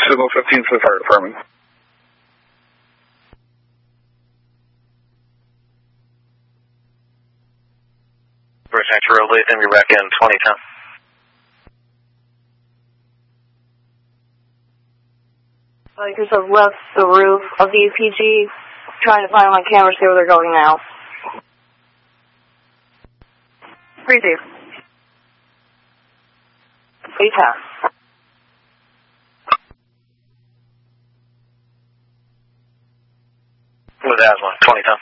signal 15 for the fire department. Bridge Road, Latham, you're back in 2010. Bikers have left the roof of the UPG, trying to find them on camera, see where they're going now. 3-2. 8-10. With asthma, 2010.